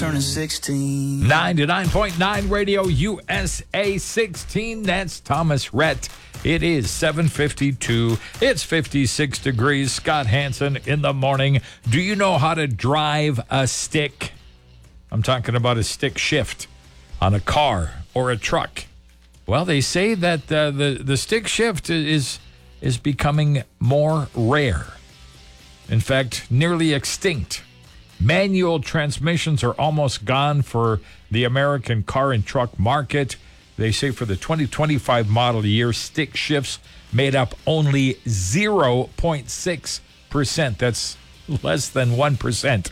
turning 16. 99.9 Radio USA 16. That's Thomas Rhett. It is 7:52. It's 56 degrees. Scott Hansen in the morning. Do you know how to drive a stick? I'm talking about a stick shift on a car or a truck. Well, they say that the stick shift is becoming more rare. In fact, nearly extinct. Manual transmissions are almost gone for the American car and truck market. They say for the 2025 model year, stick shifts made up only 0.6%. That's less than 1%.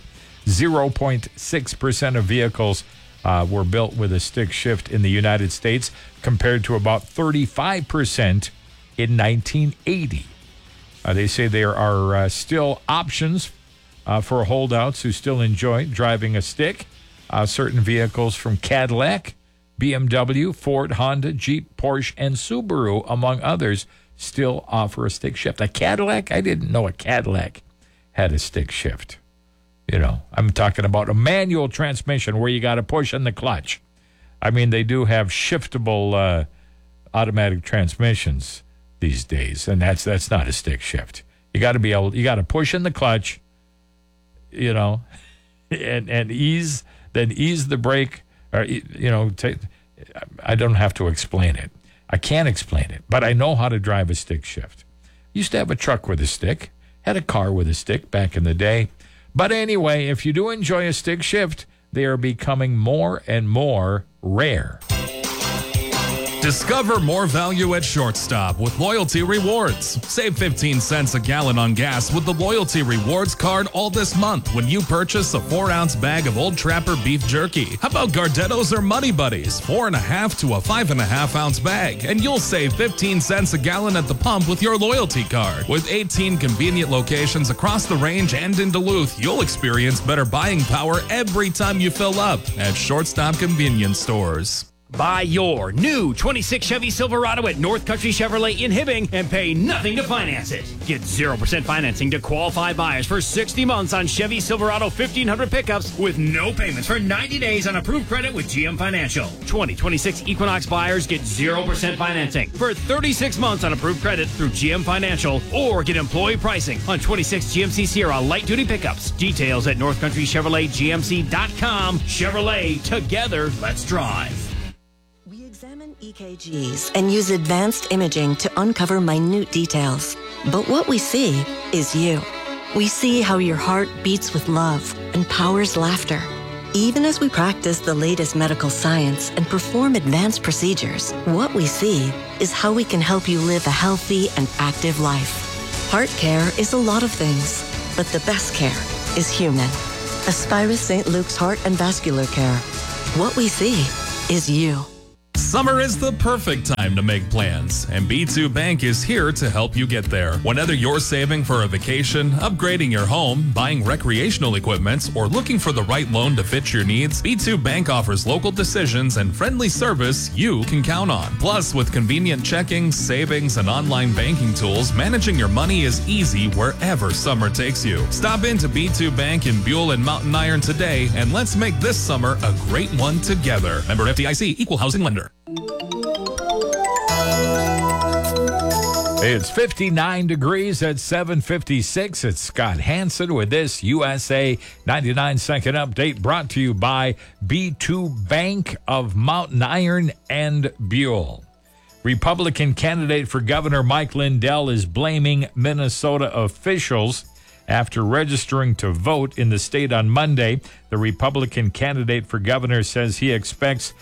0.6% of vehicles were built with a stick shift in the United States, compared to about 35% in 1980. They say there are still options for holdouts who still enjoy driving a stick. Certain vehicles from Cadillac, BMW, Ford, Honda, Jeep, Porsche, and Subaru, among others, still offer a stick shift. A Cadillac? I didn't know a Cadillac had a stick shift. You know, I'm talking about a manual transmission where you got to push in the clutch. I mean, they do have shiftable automatic transmissions these days, and that's not a stick shift. You got to be able, you got to push in the clutch, you know, and ease the brake, or, you know, I don't have to explain it. I can't explain it, but I know how to drive a stick shift. Used to have a truck with a stick, had a car with a stick back in the day. But anyway, if you do enjoy a stick shift, they are becoming more and more rare. Discover more value at Shortstop with Loyalty Rewards. Save 15 cents a gallon on gas with the Loyalty Rewards card all this month when you purchase a 4-ounce bag of Old Trapper beef jerky. How about Gardetto's or Muddy Buddies? 4.5 to a 5.5-ounce bag, and you'll save 15 cents a gallon at the pump with your loyalty card. With 18 convenient locations across the range and in Duluth, you'll experience better buying power every time you fill up at Shortstop Convenience Stores. Buy your new 26 Chevy Silverado at North Country Chevrolet in Hibbing and pay nothing to finance it. Get 0% financing to qualified buyers for 60 months on Chevy Silverado 1500 pickups with no payments for 90 days on approved credit with GM Financial. 2026 Equinox buyers get 0% financing for 36 months on approved credit through GM Financial, or get employee pricing on 26 GMC Sierra light-duty pickups. Details at northcountrychevroletgmc.com. Chevrolet, together, let's drive. Examine EKGs and use advanced imaging to uncover minute details. But what we see is you. We see how your heart beats with love and powers laughter. Even as we practice the latest medical science and perform advanced procedures, what we see is how we can help you live a healthy and active life. Heart care is a lot of things, but the best care is human. Aspirus St. Luke's Heart and Vascular Care. What we see is you. Summer is the perfect time to make plans, and B2 Bank is here to help you get there. Whether you're saving for a vacation, upgrading your home, buying recreational equipment, or looking for the right loan to fit your needs, B2 Bank offers local decisions and friendly service you can count on. Plus, with convenient checking, savings, and online banking tools, managing your money is easy wherever summer takes you. Stop into B2 Bank in Buell and Mountain Iron today, and let's make this summer a great one together. Member FDIC, Equal Housing Lender. It's 59 degrees at 7:56. It's Scott Hansen with this USA 99 Second Update, brought to you by B2 Bank of Mountain Iron and Buell. Republican candidate for governor Mike Lindell is blaming Minnesota officials after registering to vote in the state on Monday. The Republican candidate for governor says he expected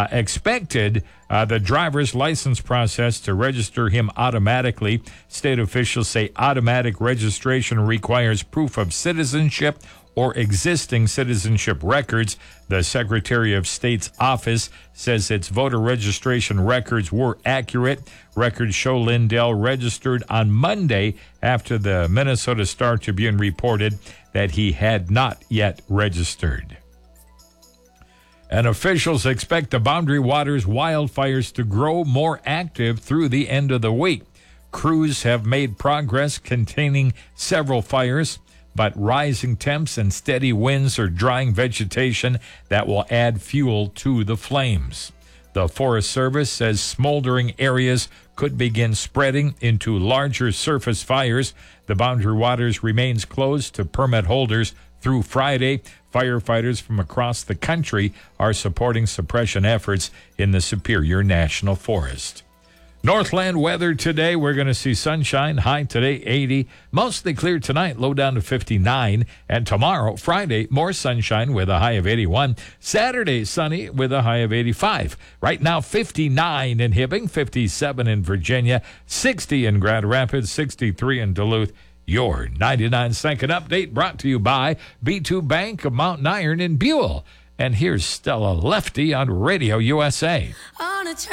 the driver's license process to register him automatically. State officials say automatic registration requires proof of citizenship or existing citizenship records. The Secretary of State's office says its voter registration records were accurate. Records show Lindell registered on Monday after the Minnesota Star Tribune reported that he had not yet registered. And officials expect the Boundary Waters wildfires to grow more active through the end of the week. Crews have made progress containing several fires. but rising temps and steady winds are drying vegetation that will add fuel to the flames. The Forest Service says smoldering areas could begin spreading into larger surface fires. The Boundary Waters remains closed to permit holders through Friday. Firefighters from across the country are supporting suppression efforts in the Superior National Forest. Northland weather today, we're going to see sunshine, high today 80, mostly clear tonight, low down to 59, and tomorrow, Friday, more sunshine with a high of 81, Saturday, sunny with a high of 85. Right now, 59 in Hibbing, 57 in Virginia, 60 in Grand Rapids, 63 in Duluth. Your 99-second update brought to you by B2 Bank of Mountain Iron in Buell. And here's Stella Lefty on Radio USA.